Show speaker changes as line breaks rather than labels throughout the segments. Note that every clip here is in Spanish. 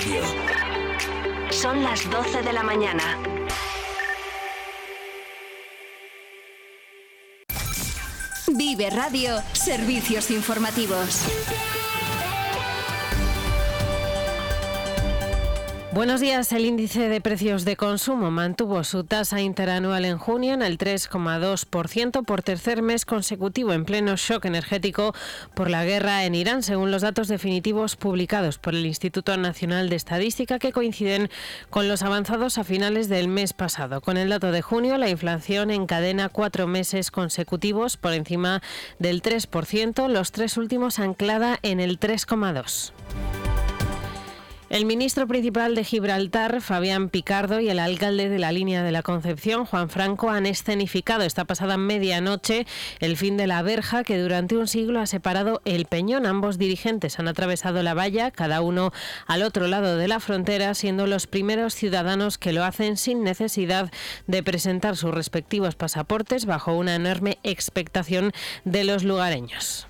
Radio.
Son las 12 de la mañana.
Vive Radio, servicios informativos.
Buenos días. El índice de precios de consumo mantuvo su tasa interanual en junio en el 3,2% por tercer mes consecutivo, en pleno shock energético por la guerra en Irán, según los datos definitivos publicados por el Instituto Nacional de Estadística, que coinciden con los avanzados a finales del mes pasado. Con el dato de junio, la inflación encadena 4 meses consecutivos por encima del 3%, los 3 últimos anclada en el 3,2%. El ministro principal de Gibraltar, Fabián Picardo, y el alcalde de la Línea de la Concepción, Juan Franco, han escenificado esta pasada medianoche el fin de la verja que durante un siglo ha separado el Peñón. Ambos dirigentes han atravesado la valla, cada uno al otro lado de la frontera, siendo los primeros ciudadanos que lo hacen sin necesidad de presentar sus respectivos pasaportes, bajo una enorme expectación de los lugareños.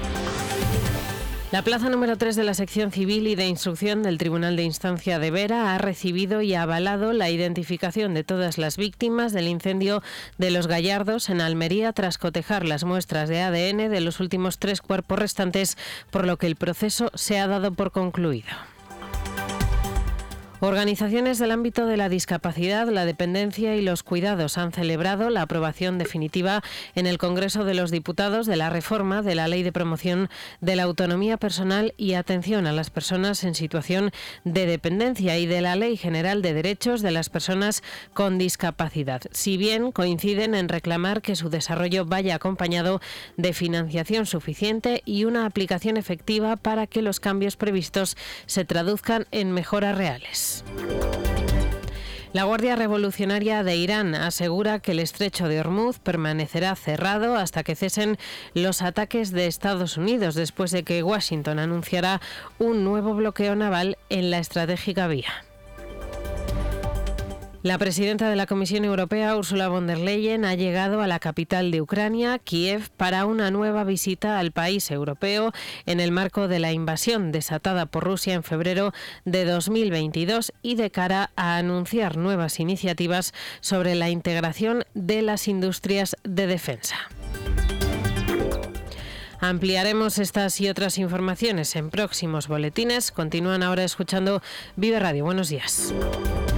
La plaza número 3 de la sección civil y de instrucción del Tribunal de Instancia de Vera ha recibido y avalado la identificación de todas las víctimas del incendio de Los Gallardos en Almería, tras cotejar las muestras de ADN de los últimos 3 cuerpos restantes, por lo que el proceso se ha dado por concluido. Organizaciones del ámbito de la discapacidad, la dependencia y los cuidados han celebrado la aprobación definitiva en el Congreso de los Diputados de la reforma de la Ley de Promoción de la Autonomía Personal y Atención a las Personas en Situación de Dependencia y de la Ley General de Derechos de las Personas con Discapacidad, si bien coinciden en reclamar que su desarrollo vaya acompañado de financiación suficiente y una aplicación efectiva para que los cambios previstos se traduzcan en mejoras reales. La Guardia Revolucionaria de Irán asegura que el estrecho de Hormuz permanecerá cerrado hasta que cesen los ataques de Estados Unidos, después de que Washington anunciara un nuevo bloqueo naval en la estratégica vía. La presidenta de la Comisión Europea, Ursula von der Leyen, ha llegado a la capital de Ucrania, Kiev, para una nueva visita al país europeo en el marco de la invasión desatada por Rusia en febrero de 2022 y de cara a anunciar nuevas iniciativas sobre la integración de las industrias de defensa. Ampliaremos estas y otras informaciones en próximos boletines. Continúan ahora escuchando Vive Radio. Buenos días.